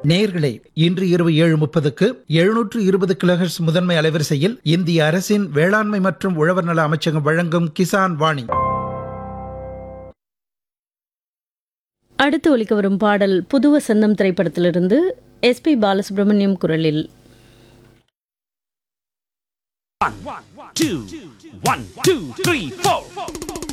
நேயர்களே, இன்று இரவு 7:30க்கு 720 கிலோஹெர்ட்ஸ் முதன்மை அலைவரிசையில் இந்திய அரசின் வேளாண்மை மற்றும் உழவர் நல அமைச்சகம் வழங்கும் கிசான் வாணி. அடுத்து ஒலிக்க வரும் பாடல் புதுவசந்தம் திரைப்படத்திலிருந்து SP பாலசுப்ரமணியம் குரலில். 1 2 1 2 3 4